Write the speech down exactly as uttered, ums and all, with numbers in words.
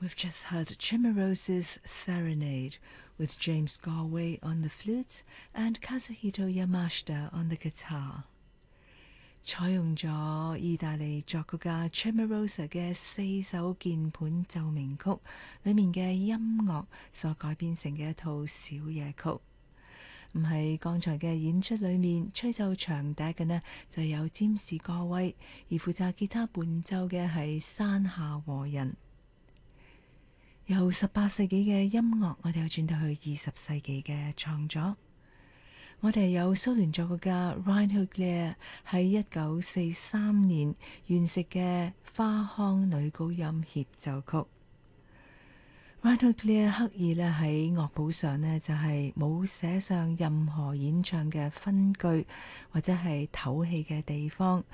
We've just heard Chimarose's Serenade with James Galway on the flute and Kazuhito Yamashita on the guitar. 採用咗意大利作曲家 Cimarosa 嘅四首鍵盤奏鳴曲裏面嘅音樂所改編成嘅一套小夜曲。唔係剛才嘅演出裏面吹奏長笛嘅呢，就有占士戈威，而負責吉他伴奏嘅係山下和人。由十八世紀嘅音樂，我哋又轉到去二十世紀嘅創作。我哋有蘇聯作曲家 Reinhard Glier 喺一九四三年完成嘅花腔女高音協奏曲。Reinhard Glier 刻意咧喺樂譜上呢，就係冇寫上任何演唱嘅分句或者係唞氣嘅地方。